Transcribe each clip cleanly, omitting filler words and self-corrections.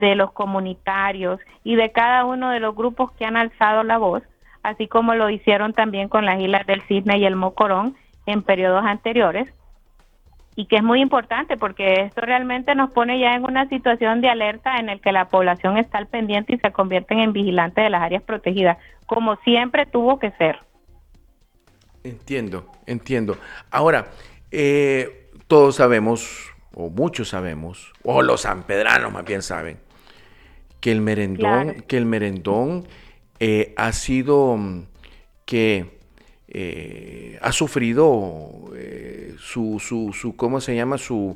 de los comunitarios y de cada uno de los grupos que han alzado la voz, así como lo hicieron también con las Islas del Cisne y el Mocorón en periodos anteriores, y que es muy importante porque esto realmente nos pone ya en una situación de alerta en el que la población está al pendiente y se convierten en vigilantes de las áreas protegidas, como siempre tuvo que ser. Entiendo, entiendo. Ahora, todos sabemos, o muchos sabemos, o los sanpedranos más bien saben, Claro. que el merendón ha sido que ha sufrido ¿cómo se llama?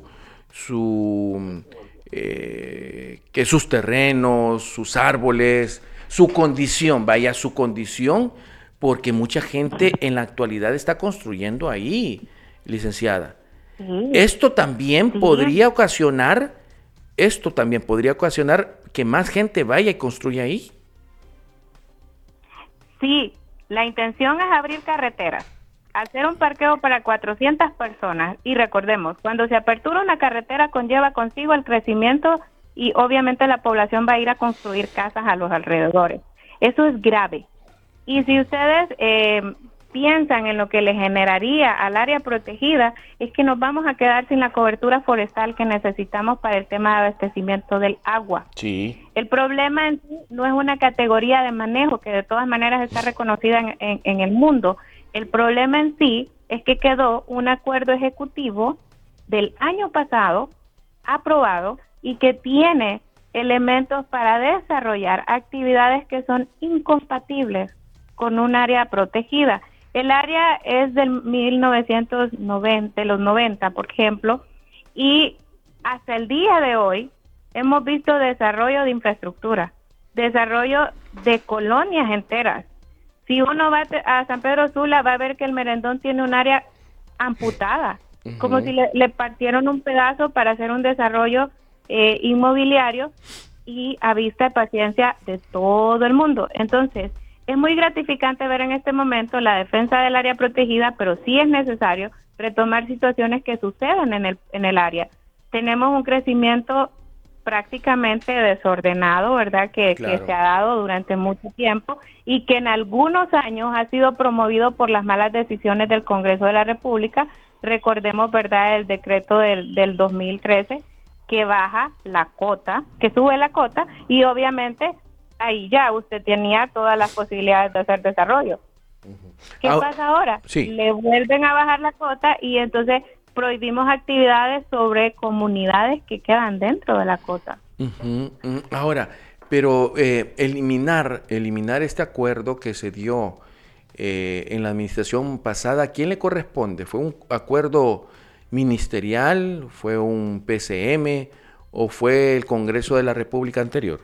Que sus terrenos, sus árboles, su condición, vaya, su condición, porque mucha gente en la actualidad está construyendo ahí, licenciada. Sí, Esto también sí, podría ocasionar, esto también podría ocasionar que más gente vaya y construya ahí. sí, la intención es abrir carreteras, hacer un parqueo para 400 personas y recordemos, cuando se apertura una carretera conlleva consigo el crecimiento y obviamente la población va a ir a construir casas a los alrededores. Eso es grave. Y si ustedes piensan en lo que le generaría al área protegida, es que nos vamos a quedar sin la cobertura forestal que necesitamos para el tema de abastecimiento del agua. Sí. El problema en sí no es una categoría de manejo que de todas maneras está reconocida en el mundo. El problema en sí es que quedó un acuerdo ejecutivo del año pasado aprobado y que tiene elementos para desarrollar actividades que son incompatibles con un área protegida. El área es del 1990, de los 90, por ejemplo, y hasta el día de hoy hemos visto desarrollo de infraestructura, desarrollo de colonias enteras. Si uno va a San Pedro Sula, va a ver que el Merendón tiene un área amputada, como si le partieron un pedazo para hacer un desarrollo inmobiliario y a vista de paciencia de todo el mundo. Entonces, es muy gratificante ver en este momento la defensa del área protegida, pero sí es necesario retomar situaciones que suceden en el área. Tenemos un crecimiento prácticamente desordenado, ¿verdad? Que se Claro. ha dado durante mucho tiempo y que en algunos años ha sido promovido por las malas decisiones del Congreso de la República. Recordemos, ¿verdad?, el decreto del 2013 que baja la cota, que sube la cota y obviamente ahí ya usted tenía todas las posibilidades de hacer desarrollo. ¿Qué Ah, pasa ahora? sí. Le vuelven a bajar la cota y entonces prohibimos actividades sobre comunidades que quedan dentro de la cota. Ahora, pero eliminar este acuerdo que se dio en la administración pasada, ¿a quién le corresponde? ¿Fue un acuerdo ministerial? ¿Fue un PCM? ¿O fue el Congreso de la República anterior?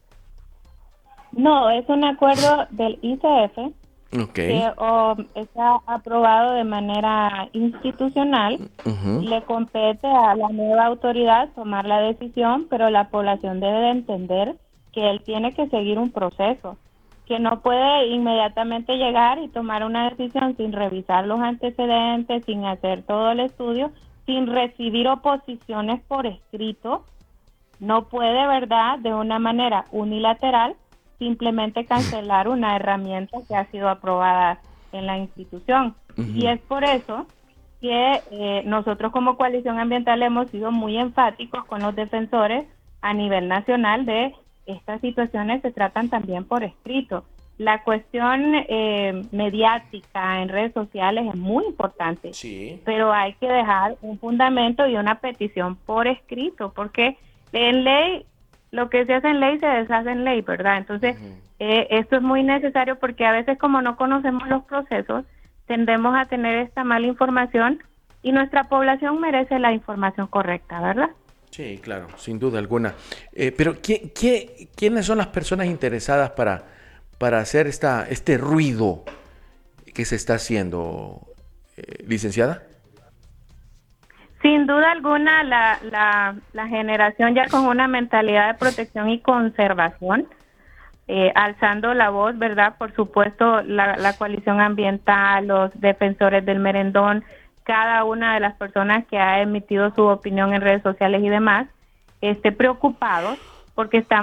No, es un acuerdo del ICF Ok. que está aprobado de manera institucional. Ujú. Le compete a la nueva autoridad tomar la decisión, pero la población debe de entender que él tiene que seguir un proceso, que no puede inmediatamente llegar y tomar una decisión sin revisar los antecedentes, sin hacer todo el estudio, sin recibir oposiciones por escrito. No puede, ¿verdad?, de una manera unilateral, simplemente cancelar una herramienta que ha sido aprobada en la institución. Y Ujú. es por eso que nosotros como Coalición Ambiental hemos sido muy enfáticos con los defensores a nivel nacional de estas situaciones se tratan también por escrito. La cuestión mediática en redes sociales es muy importante, Sí. pero hay que dejar un fundamento y una petición por escrito, porque en ley, lo que se hace en ley se deshace en ley, ¿verdad? Entonces, Ujú. esto es muy necesario porque a veces como no conocemos los procesos, tendemos a tener esta mala información y nuestra población merece la información correcta, ¿verdad? Sí, claro, sin duda alguna. Pero ¿quiénes son las personas interesadas para hacer este ruido que se está haciendo, licenciada? Sin duda alguna, la generación ya con una mentalidad de protección y conservación, alzando la voz, ¿verdad? Por supuesto, la coalición ambiental, los defensores del merendón, cada una de las personas que ha emitido su opinión en redes sociales y demás, preocupados porque estamos